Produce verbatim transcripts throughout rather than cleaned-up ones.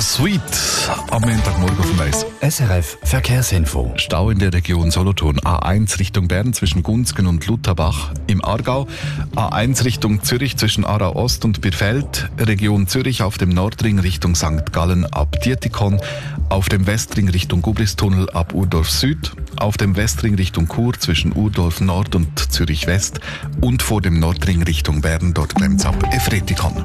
Sweet am Montagmorgen auf dem Eis. S R F Verkehrsinfo. Stau in der Region Solothurn. A eins Richtung Bern zwischen Gunzgen und Lutherbach im Aargau. A eins Richtung Zürich zwischen Aarau Ost und Birfeld. Region Zürich auf dem Nordring Richtung Sankt Gallen ab Dietikon. Auf dem Westring Richtung Gubristunnel ab Urdorf Süd. Auf dem Westring Richtung Chur zwischen Urdorf Nord und Zürich West. Und vor dem Nordring Richtung Bern, dort bremst ab Efretikon.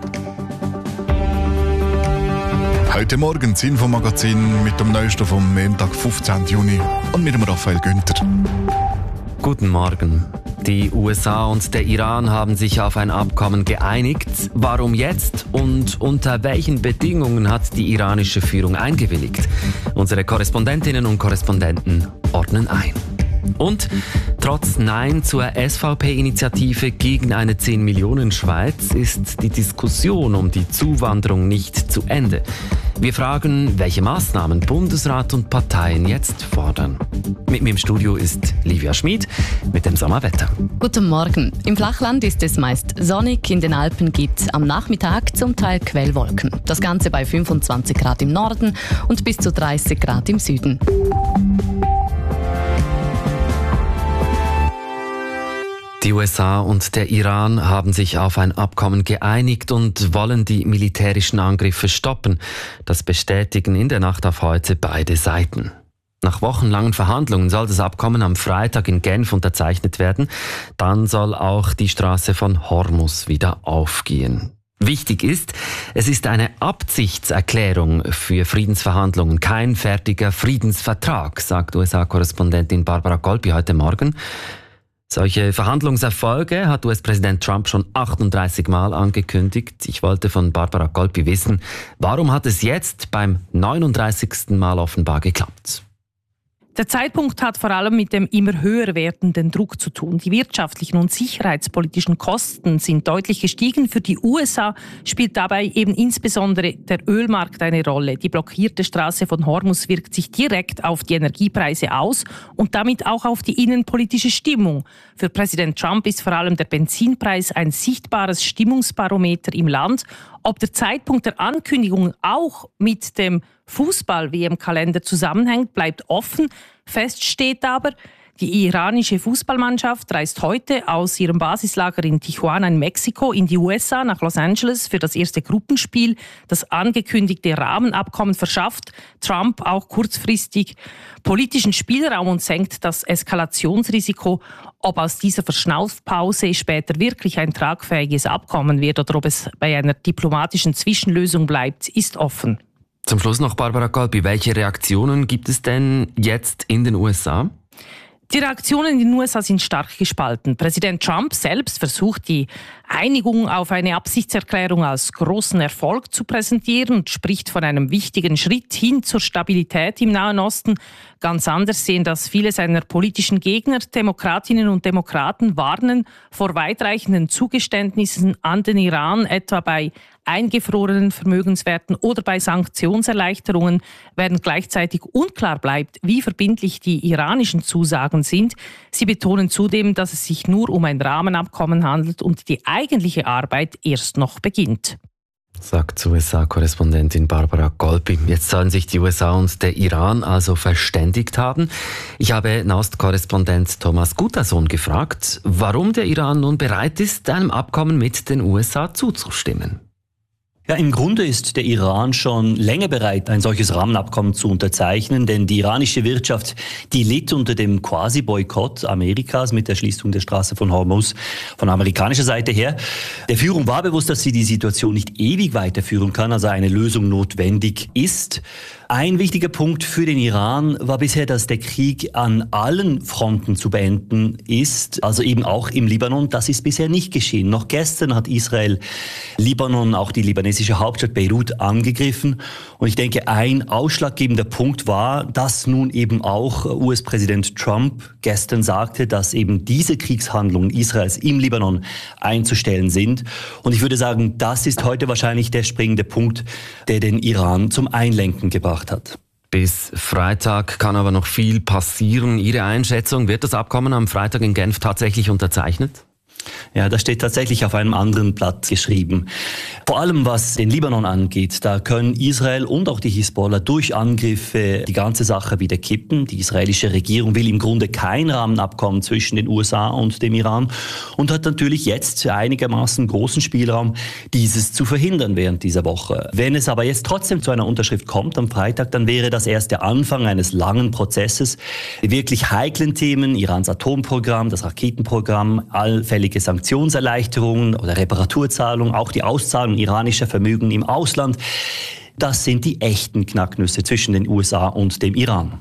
Heute Morgen das Infomagazin mit dem Neuesten vom Montag, fünfzehnten Juni und mit dem Raphael Günther. Guten Morgen. Die U S A und der Iran haben sich auf ein Abkommen geeinigt. Warum jetzt und unter welchen Bedingungen hat die iranische Führung eingewilligt? Unsere Korrespondentinnen und Korrespondenten ordnen ein. Und trotz Nein zur S V P-Initiative gegen eine zehn Millionen Schweiz ist die Diskussion um die Zuwanderung nicht zu Ende. Wir fragen, welche Maßnahmen Bundesrat und Parteien jetzt fordern. Mit mir im Studio ist Livia Schmid mit dem Sommerwetter. Guten Morgen. Im Flachland ist es meist sonnig, in den Alpen gibt es am Nachmittag zum Teil Quellwolken. Das Ganze bei fünfundzwanzig Grad im Norden und bis zu dreißig Grad im Süden. Die U S A und der Iran haben sich auf ein Abkommen geeinigt und wollen die militärischen Angriffe stoppen. Das bestätigen in der Nacht auf heute beide Seiten. Nach wochenlangen Verhandlungen soll das Abkommen am Freitag in Genf unterzeichnet werden. Dann soll auch die Straße von Hormuz wieder aufgehen. Wichtig ist, es ist eine Absichtserklärung für Friedensverhandlungen, kein fertiger Friedensvertrag, sagt U S A-Korrespondentin Barbara Golpi heute Morgen. Solche Verhandlungserfolge hat U S-Präsident Trump schon achtunddreißig Mal angekündigt. Ich wollte von Barbara Golpi wissen, warum hat es jetzt beim neununddreißigsten Mal offenbar geklappt? Der Zeitpunkt hat vor allem mit dem immer höher werdenden Druck zu tun. Die wirtschaftlichen und sicherheitspolitischen Kosten sind deutlich gestiegen. Für die U S A spielt dabei eben insbesondere der Ölmarkt eine Rolle. Die blockierte Straße von Hormuz wirkt sich direkt auf die Energiepreise aus und damit auch auf die innenpolitische Stimmung. Für Präsident Trump ist vor allem der Benzinpreis ein sichtbares Stimmungsbarometer im Land. Ob der Zeitpunkt der Ankündigung auch mit dem Fußball-W M-Kalender zusammenhängt, bleibt offen. Fest steht aber, die iranische Fußballmannschaft reist heute aus ihrem Basislager in Tijuana in Mexiko in die U S A nach Los Angeles für das erste Gruppenspiel. Das angekündigte Rahmenabkommen verschafft Trump auch kurzfristig politischen Spielraum und senkt das Eskalationsrisiko. Ob aus dieser Verschnaufpause später wirklich ein tragfähiges Abkommen wird oder ob es bei einer diplomatischen Zwischenlösung bleibt, ist offen. Zum Schluss noch Barbara Golpi. Welche Reaktionen gibt es denn jetzt in den U S A? Die Reaktionen in den U S A sind stark gespalten. Präsident Trump selbst versucht, die Einigung auf eine Absichtserklärung als großen Erfolg zu präsentieren und spricht von einem wichtigen Schritt hin zur Stabilität im Nahen Osten. Ganz anders sehen das viele seiner politischen Gegner. Demokratinnen und Demokraten warnen vor weitreichenden Zugeständnissen an den Iran, etwa bei eingefrorenen Vermögenswerten oder bei Sanktionserleichterungen, während gleichzeitig unklar bleibt, wie verbindlich die iranischen Zusagen sind. Sie betonen zudem, dass es sich nur um ein Rahmenabkommen handelt und die eigentliche Arbeit erst noch beginnt. Sagt U S A-Korrespondentin Barbara Golpi. Jetzt sollen sich die U S A und der Iran also verständigt haben. Ich habe Nahost-Korrespondent Thomas Gutason gefragt, warum der Iran nun bereit ist, einem Abkommen mit den U S A zuzustimmen. Ja, im Grunde ist der Iran schon länger bereit, ein solches Rahmenabkommen zu unterzeichnen, denn die iranische Wirtschaft, die litt unter dem Quasi-Boykott Amerikas mit der Schließung der Straße von Hormuz von amerikanischer Seite her. Der Führung war bewusst, dass sie die Situation nicht ewig weiterführen kann, also eine Lösung notwendig ist. Ein wichtiger Punkt für den Iran war bisher, dass der Krieg an allen Fronten zu beenden ist, also eben auch im Libanon. Das ist bisher nicht geschehen. Noch gestern hat Israel Libanon, auch die libanesische Hauptstadt Beirut, angegriffen. Und ich denke, ein ausschlaggebender Punkt war, dass nun eben auch U S-Präsident Trump gestern sagte, dass eben diese Kriegshandlungen Israels im Libanon einzustellen sind. Und ich würde sagen, das ist heute wahrscheinlich der springende Punkt, der den Iran zum Einlenken gebracht hat. Bis Freitag kann aber noch viel passieren. Ihre Einschätzung, wird das Abkommen am Freitag in Genf tatsächlich unterzeichnet? Ja, das steht tatsächlich auf einem anderen Blatt geschrieben. Vor allem was den Libanon angeht, da können Israel und auch die Hisbollah durch Angriffe die ganze Sache wieder kippen. Die israelische Regierung will im Grunde kein Rahmenabkommen zwischen den U S A und dem Iran und hat natürlich jetzt einigermaßen großen Spielraum, dieses zu verhindern während dieser Woche. Wenn es aber jetzt trotzdem zu einer Unterschrift kommt am Freitag, dann wäre das erst der Anfang eines langen Prozesses. Die wirklich heiklen Themen, Irans Atomprogramm, das Raketenprogramm, allfällige Sanktionserleichterungen oder Reparaturzahlungen, auch die Auszahlung iranischer Vermögen im Ausland. Das sind die echten Knacknüsse zwischen den U S A und dem Iran.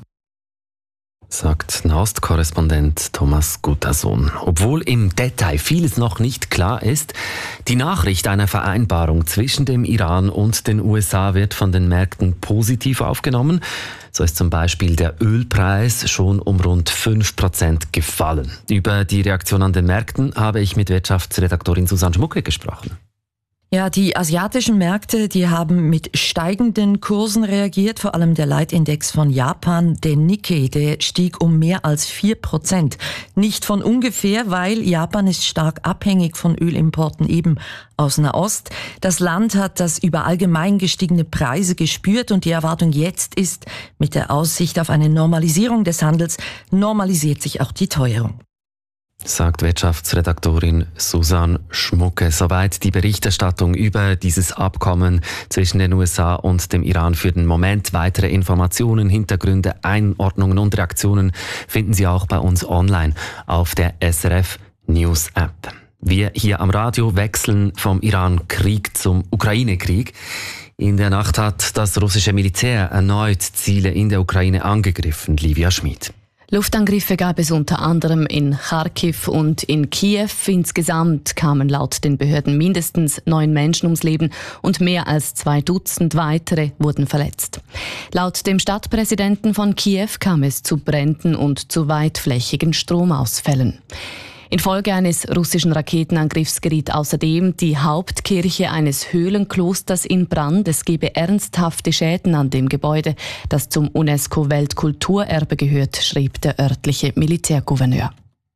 Sagt Nahostkorrespondent Thomas Gutasohn. Obwohl im Detail vieles noch nicht klar ist, die Nachricht einer Vereinbarung zwischen dem Iran und den U S A wird von den Märkten positiv aufgenommen. So ist zum Beispiel der Ölpreis schon um rund fünf Prozent gefallen. Über die Reaktion an den Märkten habe ich mit Wirtschaftsredaktorin Susanne Schmucke gesprochen. Ja, die asiatischen Märkte, die haben mit steigenden Kursen reagiert, vor allem der Leitindex von Japan, der Nikkei, der stieg um mehr als vier Prozent. Nicht von ungefähr, weil Japan ist stark abhängig von Ölimporten eben aus Nahost. Das Land hat das über allgemein gestiegene Preise gespürt und die Erwartung jetzt ist, mit der Aussicht auf eine Normalisierung des Handels, normalisiert sich auch die Teuerung. Sagt Wirtschaftsredaktorin Susanne Schmucke. Soweit die Berichterstattung über dieses Abkommen zwischen den U S A und dem Iran. Für den Moment weitere Informationen, Hintergründe, Einordnungen und Reaktionen finden Sie auch bei uns online auf der S R F News App. Wir hier am Radio wechseln vom Iran-Krieg zum Ukraine-Krieg. In der Nacht hat das russische Militär erneut Ziele in der Ukraine angegriffen. Livia Schmid. Luftangriffe gab es unter anderem in Kharkiv und in Kiew. Insgesamt kamen laut den Behörden mindestens neun Menschen ums Leben und mehr als zwei Dutzend weitere wurden verletzt. Laut dem Stadtpräsidenten von Kiew kam es zu Bränden und zu weitflächigen Stromausfällen. Infolge eines russischen Raketenangriffs geriet außerdem die Hauptkirche eines Höhlenklosters in Brand. Es gebe ernsthafte Schäden an dem Gebäude, das zum UNESCO-Weltkulturerbe gehört, schrieb der örtliche Militärgouverneur.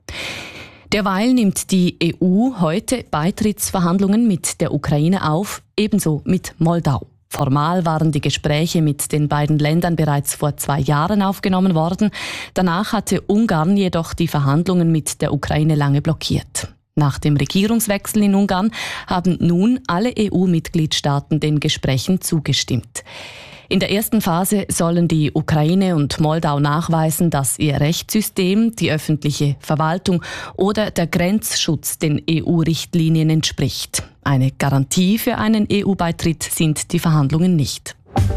Derweil nimmt die E U heute Beitrittsverhandlungen mit der Ukraine auf, ebenso mit Moldau. Formal waren die Gespräche mit den beiden Ländern bereits vor zwei Jahren aufgenommen worden. Danach hatte Ungarn jedoch die Verhandlungen mit der Ukraine lange blockiert. Nach dem Regierungswechsel in Ungarn haben nun alle E U-Mitgliedstaaten den Gesprächen zugestimmt. In der ersten Phase sollen die Ukraine und Moldau nachweisen, dass ihr Rechtssystem, die öffentliche Verwaltung oder der Grenzschutz den E U-Richtlinien entspricht. Eine Garantie für einen E U-Beitritt sind die Verhandlungen nicht.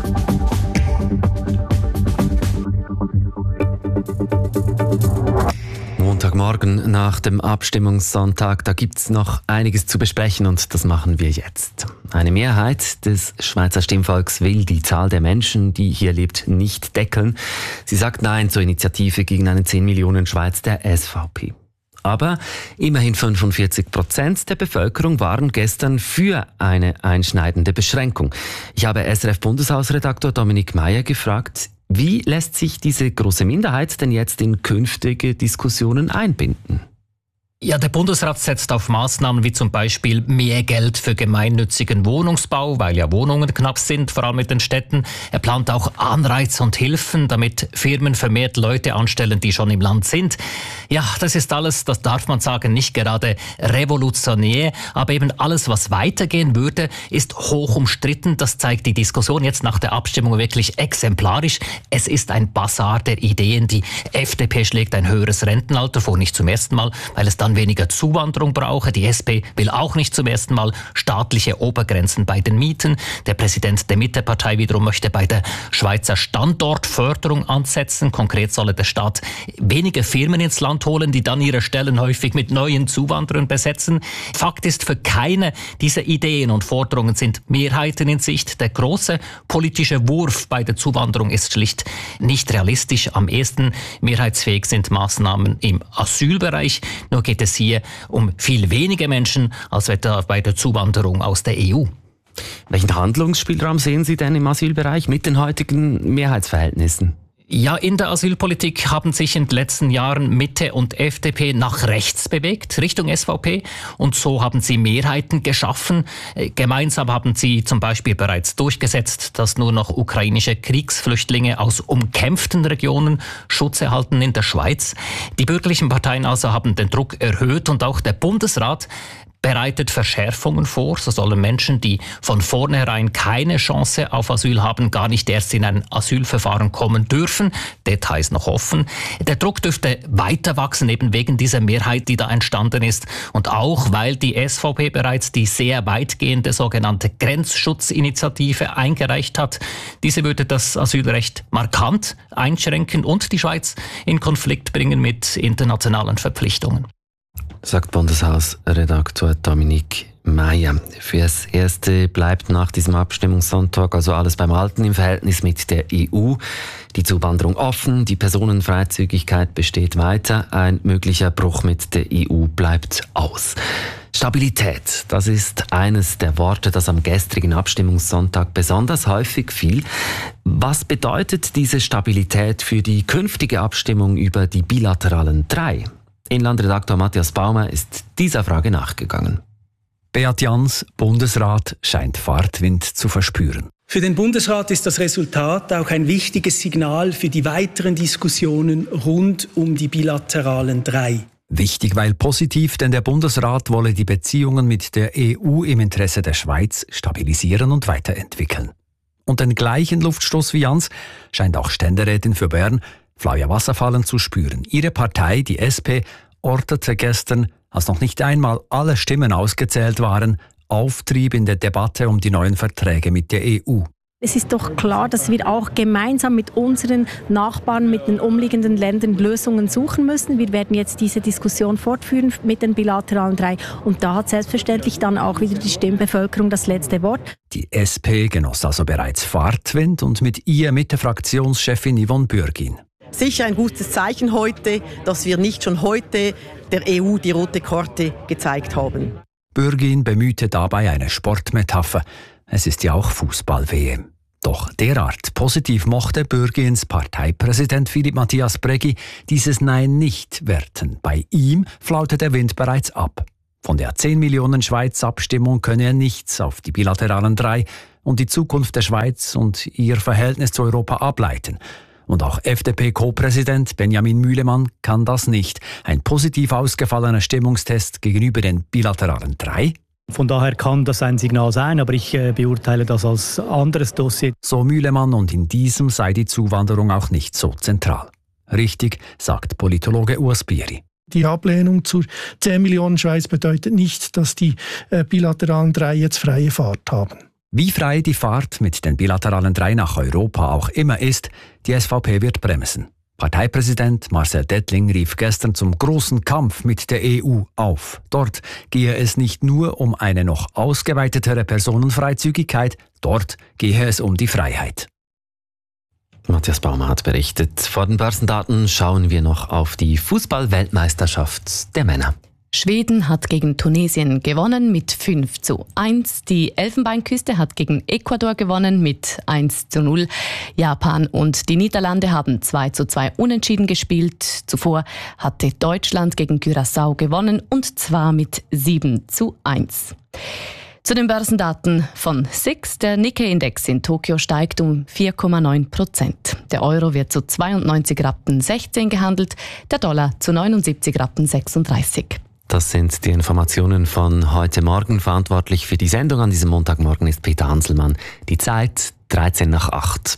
Montagmorgen nach dem Abstimmungssonntag, da gibt's noch einiges zu besprechen und das machen wir jetzt. Eine Mehrheit des Schweizer Stimmvolks will die Zahl der Menschen, die hier lebt, nicht deckeln. Sie sagt Nein zur Initiative gegen eine zehn Millionen Schweiz der S V P. Aber immerhin fünfundvierzig Prozent der Bevölkerung waren gestern für eine einschneidende Beschränkung. Ich habe S R F-Bundeshausredaktor Dominik Meyer gefragt, wie lässt sich diese große Minderheit denn jetzt in künftige Diskussionen einbinden? Ja, der Bundesrat setzt auf Maßnahmen wie zum Beispiel mehr Geld für gemeinnützigen Wohnungsbau, weil ja Wohnungen knapp sind, vor allem in den Städten. Er plant auch Anreize und Hilfen, damit Firmen vermehrt Leute anstellen, die schon im Land sind. Ja, das ist alles, das darf man sagen, nicht gerade revolutionär, aber eben alles, was weitergehen würde, ist hoch umstritten. Das zeigt die Diskussion jetzt nach der Abstimmung wirklich exemplarisch. Es ist ein Basar der Ideen. Die F D P schlägt ein höheres Rentenalter vor, nicht zum ersten Mal, weil es dann weniger Zuwanderung brauche. Die S P will auch nicht zum ersten Mal staatliche Obergrenzen bei den Mieten. Der Präsident der Mittepartei wiederum möchte bei der Schweizer Standortförderung ansetzen. Konkret solle der Staat wenige Firmen ins Land holen, die dann ihre Stellen häufig mit neuen Zuwanderern besetzen. Fakt ist, für keine dieser Ideen und Forderungen sind Mehrheiten in Sicht. Der große politische Wurf bei der Zuwanderung ist schlicht nicht realistisch. Am ehesten mehrheitsfähig sind Maßnahmen im Asylbereich. Nur geht es hier um viel weniger Menschen als etwa bei der Zuwanderung aus der E U. Welchen Handlungsspielraum sehen Sie denn im Asylbereich mit den heutigen Mehrheitsverhältnissen? Ja, in der Asylpolitik haben sich in den letzten Jahren Mitte und F D P nach rechts bewegt, Richtung S V P. Und so haben sie Mehrheiten geschaffen. Gemeinsam haben sie zum Beispiel bereits durchgesetzt, dass nur noch ukrainische Kriegsflüchtlinge aus umkämpften Regionen Schutz erhalten in der Schweiz. Die bürgerlichen Parteien also haben den Druck erhöht und auch der Bundesrat bereitet Verschärfungen vor. So sollen Menschen, die von vornherein keine Chance auf Asyl haben, gar nicht erst in ein Asylverfahren kommen dürfen. Details noch offen. Der Druck dürfte weiter wachsen, eben wegen dieser Mehrheit, die da entstanden ist. Und auch, weil die S V P bereits die sehr weitgehende sogenannte Grenzschutzinitiative eingereicht hat. Diese würde das Asylrecht markant einschränken und die Schweiz in Konflikt bringen mit internationalen Verpflichtungen. Sagt Bundeshausredakteur Dominik Meyer. Fürs Erste bleibt nach diesem Abstimmungssonntag also alles beim Alten im Verhältnis mit der E U. Die Zuwanderung offen, die Personenfreizügigkeit besteht weiter, ein möglicher Bruch mit der E U bleibt aus. Stabilität, das ist eines der Worte, das am gestrigen Abstimmungssonntag besonders häufig fiel. Was bedeutet diese Stabilität für die künftige Abstimmung über die bilateralen drei? Inlandredaktor Matthias Baumer ist dieser Frage nachgegangen. Beat Jans, Bundesrat, scheint Fahrtwind zu verspüren. Für den Bundesrat ist das Resultat auch ein wichtiges Signal für die weiteren Diskussionen rund um die bilateralen drei. Wichtig, weil positiv, denn der Bundesrat wolle die Beziehungen mit der E U im Interesse der Schweiz stabilisieren und weiterentwickeln. Und den gleichen Luftstoß wie Jans scheint auch Ständerätin für Bern, Flavia Wasserfallen, zu spüren. Ihre Partei, die S P, ortete gestern, als noch nicht einmal alle Stimmen ausgezählt waren, Auftrieb in der Debatte um die neuen Verträge mit der E U. Es ist doch klar, dass wir auch gemeinsam mit unseren Nachbarn, mit den umliegenden Ländern Lösungen suchen müssen. Wir werden jetzt diese Diskussion fortführen mit den bilateralen drei. Und da hat selbstverständlich dann auch wieder die Stimmbevölkerung das letzte Wort. Die S P genoss also bereits Fahrtwind und mit ihr Mitte-Fraktionschefin Yvonne Bürgin. Sicher ein gutes Zeichen heute, dass wir nicht schon heute der E U die rote Karte gezeigt haben. Bürgin bemühte dabei eine Sportmetapher. Es ist ja auch Fußball-W M. Doch derart positiv mochte Bürgins Parteipräsident Philipp Matthias Breggi dieses Nein nicht werten. Bei ihm flaute der Wind bereits ab. Von der zehn Millionen Schweiz-Abstimmung könne er nichts auf die bilateralen drei und die Zukunft der Schweiz und ihr Verhältnis zu Europa ableiten. Und auch F D P-Co-Präsident Benjamin Mühlemann kann das nicht. Ein positiv ausgefallener Stimmungstest gegenüber den bilateralen drei? Von daher kann das ein Signal sein, aber ich äh, beurteile das als anderes Dossier. So Mühlemann, und in diesem sei die Zuwanderung auch nicht so zentral. Richtig, sagt Politologe Urs Bieri. Die Ablehnung zur zehn Millionen Schweiz bedeutet nicht, dass die äh, bilateralen drei jetzt freie Fahrt haben. Wie frei die Fahrt mit den bilateralen drei nach Europa auch immer ist, die S V P wird bremsen. Parteipräsident Marcel Dettling rief gestern zum großen Kampf mit der E U auf. Dort gehe es nicht nur um eine noch ausgeweitetere Personenfreizügigkeit, dort gehe es um die Freiheit. Matthias Baumer hat berichtet. Vor den Börsendaten schauen wir noch auf die Fußball-Weltmeisterschaft der Männer. Schweden hat gegen Tunesien gewonnen mit fünf zu eins. Die Elfenbeinküste hat gegen Ecuador gewonnen mit eins zu null. Japan und die Niederlande haben zwei zu zwei unentschieden gespielt. Zuvor hatte Deutschland gegen Curaçao gewonnen, und zwar mit sieben zu eins. Zu den Börsendaten von S I X. Der Nikkei-Index in Tokio steigt um vier Komma neun Prozent. Der Euro wird zu zweiundneunzig Rappen sechzehn gehandelt, der Dollar zu neunundsiebzig Rappen sechsunddreißig. Das sind die Informationen von heute Morgen. Verantwortlich für die Sendung an diesem Montagmorgen ist Peter Hanselmann. Die Zeit dreizehn nach acht.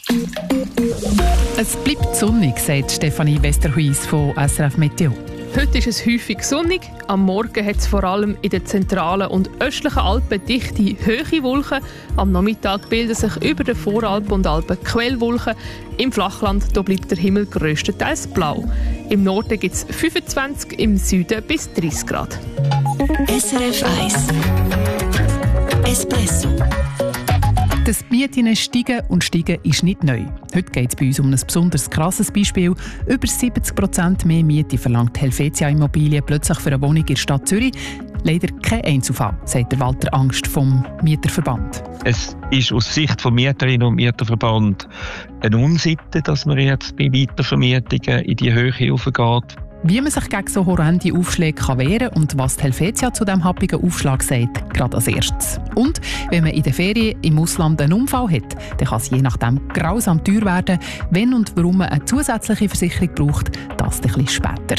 Es bleibt sonnig, sagt Stefanie Westerhuis von S R F Meteo. Heute ist es häufig sonnig. Am Morgen hat es vor allem in den zentralen und östlichen Alpen dichte, hohe Wolken. Am Nachmittag bilden sich über den Voralpen und Alpen Quellwolken. Im Flachland da bleibt der Himmel grösstenteils blau. Im Norden gibt es fünfundzwanzig, im Süden bis dreißig Grad. S R F eins Espresso. Das Mieten steigen und steigen ist nicht neu. Heute geht es bei uns um ein besonders krasses Beispiel. Über siebzig Prozent mehr Miete verlangt Helvetia Immobilien plötzlich für eine Wohnung in der Stadt Zürich. Leider kein Einzelfall, sagt der Walter Angst vom Mieterverband. Es ist aus Sicht des Mieterinnen und Mieterverband eine Unsitte, dass man jetzt bei Weitervermietungen in die Höhe raufgeht. Wie man sich gegen so horrende Aufschläge kann wehren kann und was die Helvetia zu diesem happigen Aufschlag sagt, gerade als erstes. Und wenn man in der Ferien im Ausland einen Unfall hat, dann kann es je nachdem grausam teuer werden. Wenn und warum man eine zusätzliche Versicherung braucht, das ein bisschen später.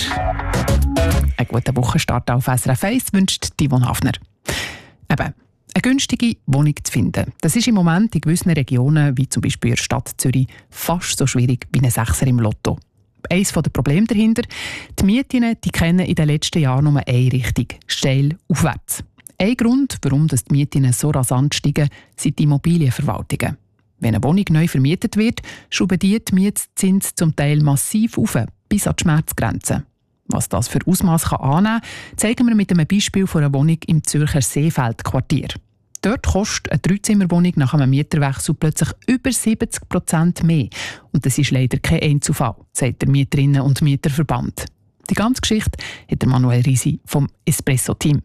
Einen guten Wochenstart auf S R F eins wünscht Yvonne Hafner. Eben, eine günstige Wohnung zu finden, das ist im Moment in gewissen Regionen, wie zum Beispiel in der Stadt Zürich, fast so schwierig wie ein Sechser im Lotto. Eines der Probleme dahinter, die Mieten die kennen in den letzten Jahren nur eine Richtung, steil aufwärts. Ein Grund, warum die Mieten so rasant steigen, sind die Immobilienverwaltungen. Wenn eine Wohnung neu vermietet wird, schrauben die die Mietzins zum Teil massiv auf, bis an die Schmerzgrenze. Was das für Ausmaß annehmen kann, zeigen wir mit einem Beispiel von einer Wohnung im Zürcher Seefeld-Quartier. Dort kostet eine Dreizimmerwohnung nach einem Mieterwechsel plötzlich über siebzig Prozent mehr. Und das ist leider kein Einzelfall, sagt der Mieterinnen- und Mieterverband. Die ganze Geschichte hat der Manuel Risi vom Espresso-Team.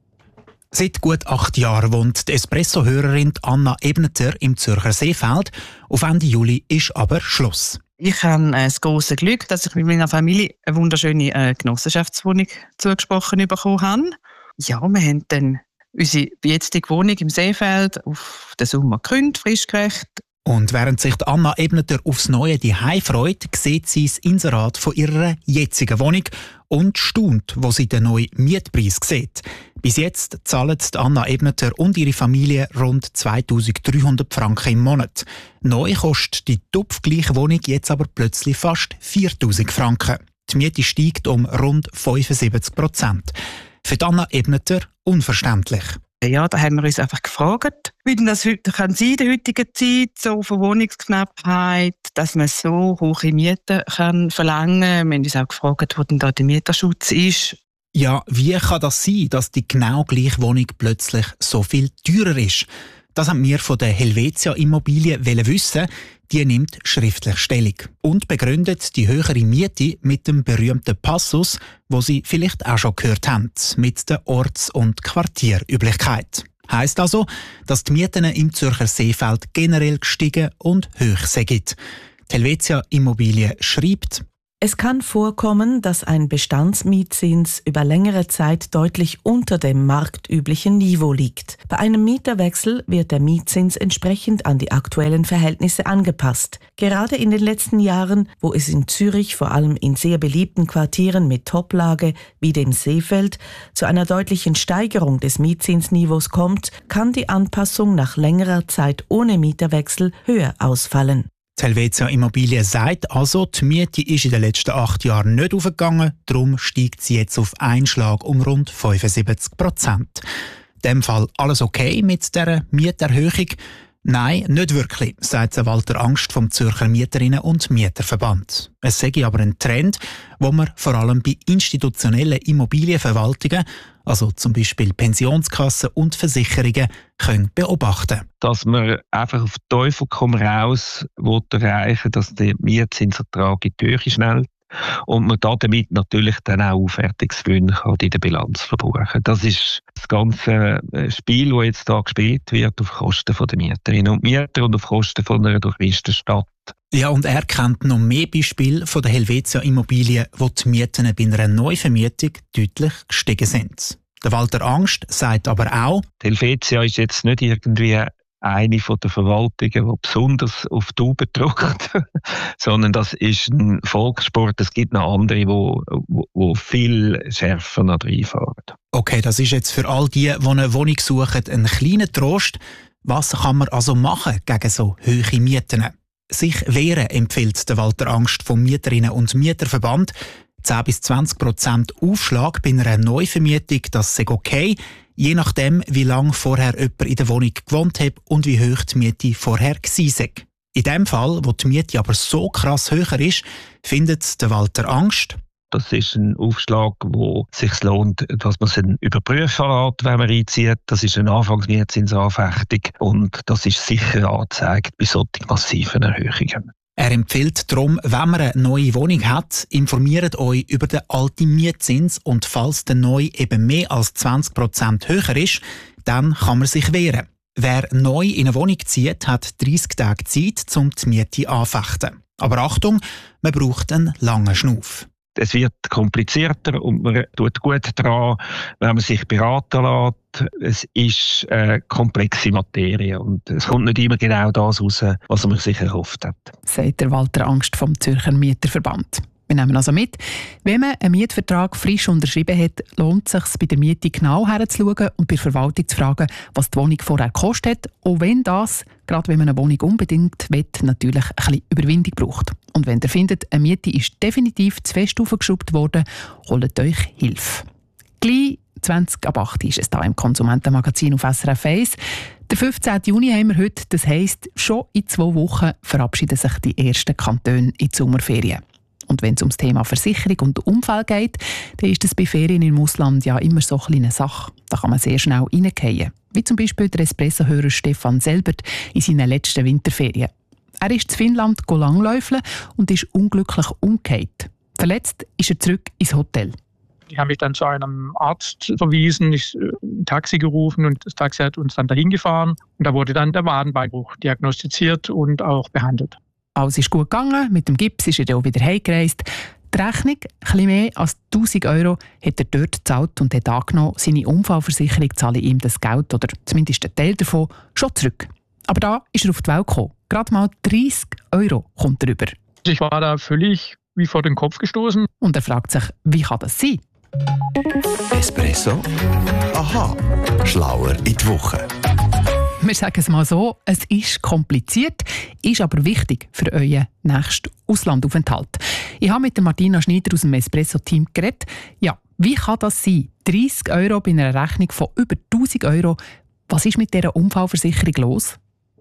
Seit gut acht Jahren wohnt die Espresso-Hörerin Anna Ebneter im Zürcher Seefeld. Auf Ende Juli ist aber Schluss. Ich habe das grosse Glück, dass ich mit meiner Familie eine wunderschöne äh, Genossenschaftswohnung zugesprochen bekommen habe. Ja, wir haben dann unsere jetzige Wohnung im Seefeld auf den Sommer gekündigt, frisch gerecht. Und während sich Anna Ebneter aufs Neue Zuhause freut, sieht sie das Inserat von ihrer jetzigen Wohnung und staunt, wo sie den neuen Mietpreis sieht. Bis jetzt zahlen Anna Ebneter und ihre Familie rund zweitausenddreihundert Franken im Monat. Neu kostet die topfgleiche Wohnung jetzt aber plötzlich fast viertausend Franken. Die Miete steigt um rund fünfundsiebzig Prozent. Für Anna Ebneter unverständlich. Ja, da haben wir uns einfach gefragt, wie denn das heute kann sein in der heutigen Zeit, so von Wohnungsknappheit, dass man so hohe Mieten kann verlangen kann. Wir haben uns auch gefragt, wo denn da der Mieterschutz ist. Ja, wie kann das sein, dass die genau gleiche Wohnung plötzlich so viel teurer ist? Das haben wir von der Helvetia Immobilien wissen. Die nimmt schriftlich Stellung und begründet die höhere Miete mit dem berühmten Passus, wo Sie vielleicht auch schon gehört haben, mit der Orts- und Quartierüblichkeit. Heisst also, dass die Mieten im Zürcher Seefeld generell gestiegen und hoch sind. Die Helvetia Immobilien schreibt: Es kann vorkommen, dass ein Bestandsmietzins über längere Zeit deutlich unter dem marktüblichen Niveau liegt. Bei einem Mieterwechsel wird der Mietzins entsprechend an die aktuellen Verhältnisse angepasst. Gerade in den letzten Jahren, wo es in Zürich vor allem in sehr beliebten Quartieren mit Toplage wie dem Seefeld zu einer deutlichen Steigerung des Mietzinsniveaus kommt, kann die Anpassung nach längerer Zeit ohne Mieterwechsel höher ausfallen. Die Helvetia Immobilien sagt also, die Miete ist in den letzten acht Jahren nicht aufgegangen, darum steigt sie jetzt auf einen Schlag um rund fünfundsiebzig Prozent. In dem Fall alles okay mit dieser Mieterhöhung? Nein, nicht wirklich, sagt Walter Angst vom Zürcher Mieterinnen- und Mieterverband. Es sei aber ein Trend, wo man vor allem bei institutionellen Immobilienverwaltungen, also zum Beispiel Pensionskassen und Versicherungen, können beobachten. Dass man einfach auf Teufel komm raus erreichen, dass der Mietzinsertrag in die Höhe schnellt und man damit natürlich dann auch Aufwertungsgewinne in der Bilanz verbuchen. Das ist das ganze Spiel, das jetzt hier gespielt wird, auf Kosten der Mieterinnen und Mieter und auf Kosten von einer durchmischten Stadt. Ja, und er kennt noch mehr Beispiele von der Helvetia Immobilien, wo die Mieten bei einer Neuvermietung deutlich gestiegen sind. Der Walter Angst sagt aber auch: Die Helvetia ist jetzt nicht irgendwie eine von der Verwaltungen, die besonders auf die Tube drückt, sondern das ist ein Volkssport. Es gibt noch andere, die viel schärfer noch reinfahren. Okay, das ist jetzt für all die, die eine Wohnung suchen, ein kleiner Trost. Was kann man also machen gegen so hohe Mieten? Sich wehren empfiehlt der Walter Angst vom Mieterinnen- und Mieterverband. zehn bis zwanzig Prozent Aufschlag bei einer Neuvermietung, das ist okay, je nachdem, wie lange vorher jemand in der Wohnung gewohnt hat und wie hoch die Miete vorher war. In dem Fall, wo die Miete aber so krass höher ist, findet der Walter Angst: Das ist ein Aufschlag, wo es sich lohnt, dass man es überprüfen lässt, wenn man einzieht. Das ist eine Anfangsmietzinsanfechtung und das ist sicher angezeigt bei solchen massiven Erhöhungen. Er empfiehlt darum, wenn man eine neue Wohnung hat, informiert euch über den alten Mietzins und falls der neue eben mehr als zwanzig Prozent höher ist, dann kann man sich wehren. Wer neu in eine Wohnung zieht, hat dreissig Tage Zeit, um die Miete anzufechten. Aber Achtung, man braucht einen langen Schnuff. Es wird komplizierter und man tut gut daran, wenn man sich beraten lässt. Es ist eine komplexe Materie und es kommt nicht immer genau das raus, was man sich erhofft hat. Sagt der Walter Angst vom Zürcher Mieterverband. Wir nehmen also mit, wenn man einen Mietvertrag frisch unterschrieben hat, lohnt es sich, bei der Miete genau herzuschauen und bei der Verwaltung zu fragen, was die Wohnung vorher gekostet hat, auch wenn das, gerade wenn man eine Wohnung unbedingt will, natürlich ein bisschen Überwindung braucht. Und wenn ihr findet, eine Miete ist definitiv zu fest aufgeschraubt worden, holt euch Hilfe. Gleich zwanzig ab acht ist es hier im Konsumentenmagazin auf S R F eins. Der fünfzehnten Juni haben wir heute, das heisst, schon in zwei Wochen verabschieden sich die ersten Kantone in die Sommerferien. Und wenn es um das Thema Versicherung und Unfall geht, dann ist das bei Ferien im Ausland ja immer so eine kleine Sache. Da kann man sehr schnell reingehen. Wie zum Beispiel der Espresso-Hörer Stefan Selbert in seinen letzten Winterferien. Er ist in Finnland langläufeln und ist unglücklich umgekehrt. Verletzt ist er zurück ins Hotel. Die haben mich dann zu einem Arzt verwiesen, ich ein Taxi gerufen und das Taxi hat uns dann dahin gefahren. Und da wurde dann der Wadenbeinbruch diagnostiziert und auch behandelt. Alles ist gut gegangen, mit dem Gips ist er auch wieder heimgereist. Die Rechnung, etwas mehr als tausend Euro, hat er dort gezahlt und hat angenommen, seine Unfallversicherung zahle ihm das Geld, oder zumindest einen Teil davon, schon zurück. Aber da ist er auf die Welt gekommen. Gerade mal dreissig Euro kommt er über. Ich war da völlig wie vor den Kopf gestoßen. Und er fragt sich, wie kann das sein? Espresso? Aha, schlauer in die Woche. Wir sagen es mal so, es ist kompliziert, ist aber wichtig für euren nächsten Auslandaufenthalt. Ich habe mit der Martina Schneider aus dem Espresso-Team geredet. Ja, wie kann das sein? dreissig Euro bei einer Rechnung von über tausend Euro. Was ist mit dieser Unfallversicherung los?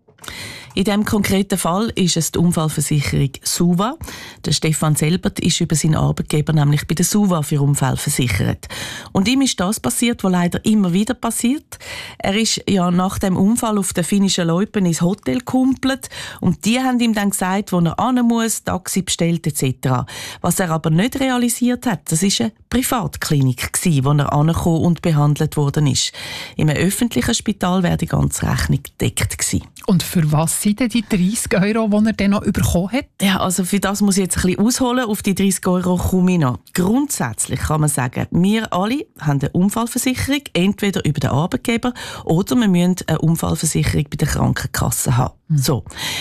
In diesem konkreten Fall ist es die Unfallversicherung SUVA. Der Stefan Selbert ist über seinen Arbeitgeber nämlich bei der SUVA für Unfälle versichert. Und ihm ist das passiert, was leider immer wieder passiert. Er ist ja nach dem Unfall auf der finnischen Loipen ins Hotel gekumpelt und die haben ihm dann gesagt, wo er hin muss, Taxi bestellt et cetera. Was er aber nicht realisiert hat, das war eine Privatklinik, wo er angekommen und behandelt worden ist. In einem öffentlichen Spital wäre die ganze Rechnung gedeckt gewesen. Und für was sind denn die dreissig Euro, die er dann noch bekommen hat? Ja, also für das muss ich jetzt ein bisschen ausholen. Auf die dreissig Euro komme ich noch. Grundsätzlich kann man sagen, wir alle haben eine Unfallversicherung, entweder über den Arbeitgeber oder wir müssen eine Unfallversicherung bei der Krankenkasse haben. Mhm. So.